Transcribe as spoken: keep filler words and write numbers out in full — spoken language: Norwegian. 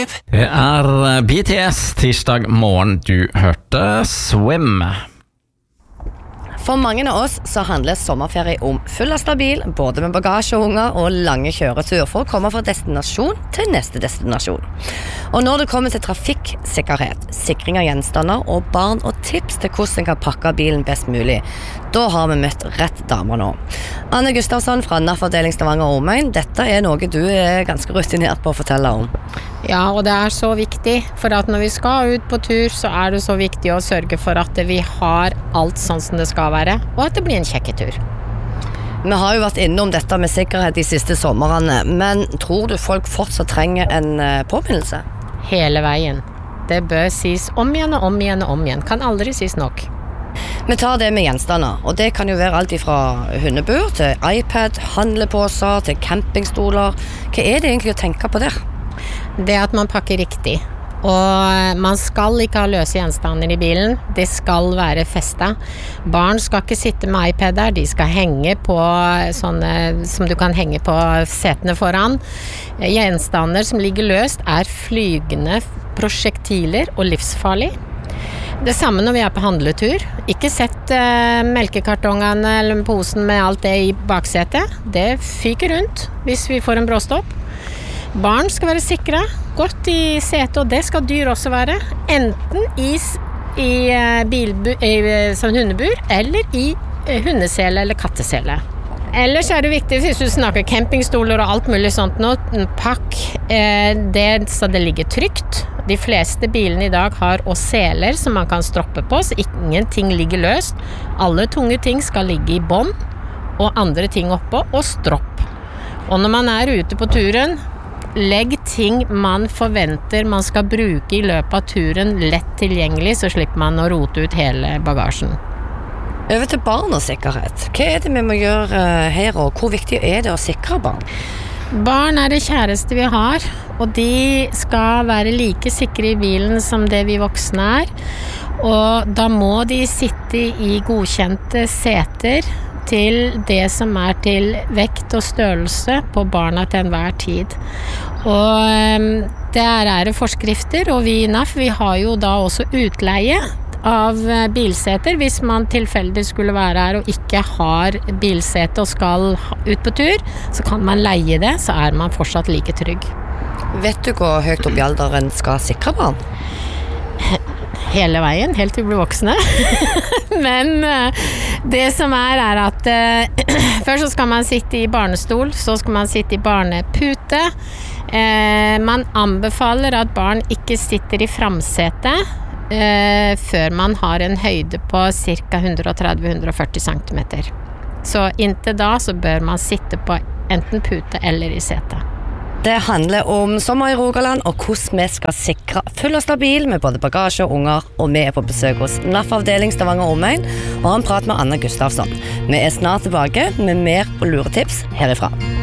Det er B T S tirsdag morgen. Du hørte Swim. For mange av oss så handler sommerferie om fulllastet bil, både med bagasje og unger og lange kjøretur for å komme fra destinasjon til neste destinasjon. Og når det kommer til trafikksikkerhet, sikring av gjenstander og barn og tips til hvordan en kan pakke bilen best mulig, da har vi møtt rett damer nå. Anne Gustavsson fra N A F-avdeling Stavanger og Omegn, dette er noe du er ganske rutinert på å fortelle om. Ja, og det er så viktig, for at når vi skal ut på tur, så er det så viktig å sørge for at vi har alt sånn som det skal være, og at det blir en kjekketur. Vi har jo vært innom dette med sikkerhet de siste sommerene, men tror du folk fortsatt trenger en påminnelse? Hele veien. Det bør sies om igjen og om igjen og om igjen. Kan aldri sies nok. Vi tar det med gjenstander, og det kan jo være alt fra hundebur til iPad, handlepåser til campingstoler. Hva er det egentlig å tenke på der? Det at man pakker riktig, og man skal ikke ha løse gjenstander i bilen, det skal være festet. Barn skal ikke sitte med iPader, de skal henge på sånne som du kan henge på setene foran. Gjenstander som ligger løst er flygende prosjektiler og livsfarlig. Det samme når vi er på handletur. Ikke sett uh, melkekartongene eller posen med alt det i baksetet. Det fyker rundt hvis vi får en bråstopp. Barn skal være sikre, godt i setet, og det skal dyr også være. Enten i, i, bilbu, i sånn hundebur, eller i hundesele eller kattesele. Ellers er det viktig, hvis du snakker campingstoler og alt mulig sånt nå, pakk eh, det så det ligger trygt. De fleste bilene i dag har også seler som man kan stroppe på, så ingenting ligger løst. Alle tunge ting skal ligge i bånd, og andre ting oppå, og stropp. Og når man er ute på turen, legg ting man forventer man skal bruke i løpet av turen lett tilgjengelig, så slipper man å rote ut hele bagasjen. Over til barn og sikkerhet. Hva er det vi må gjøre her, og hvor viktig er det å sikre barn? Barn er det kjæreste vi har, og de skal være like sikre i bilen som det vi voksne er. Og da må de sitte i godkjente seter til det som er til vekt og størrelse på barna til enhver tid. Og der er det forskrifter, og vi i N A F vi har jo da også utleie av bilseter. Hvis man tilfeldig skulle være her og ikke har bilsete og skal ut på tur, så kan man leie det, så er man fortsatt like trygg. Vet du hvor høyt opp i alderen skal sikre barn? Hele veien, helt til vi blir voksne. Men det som er, er at uh, først så skal man sitte i barnestol, så skal man sitte i barnepute. Uh, man anbefaler at barn ikke sitter i framsetet uh, før man har en høyde på ca. hundre tretti til hundre førti centimeter. Så inntil da så bør man sitte på enten pute eller i setet. Det handler om sommer i Rogaland og hvordan vi skal sikre full og stabil med både bagasje og unger, og vi er på besøk hos N A F-avdeling Stavanger og Omegn, og han prater med Anne Gustavsson. Vi er snart tilbake med mer og luretips herifra.